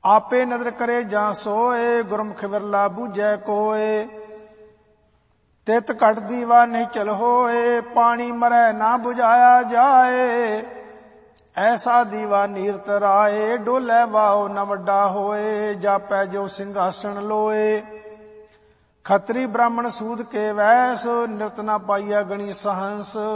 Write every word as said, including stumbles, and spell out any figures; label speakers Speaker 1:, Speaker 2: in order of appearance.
Speaker 1: आपे नदर करे जां सोए, गुरमुख विरला बूझै कोय। तित घट दीवा नहीं चल होए, पानी मरै ना बुझाया जाए। ऐसा दीवा नीर तराए, डोलै वाओ न वड्डा होए। जापै जो सिंहासन लोए, खत्री ब्राह्मण सूद के वैस। निरत ना पाइया गणी सहंस,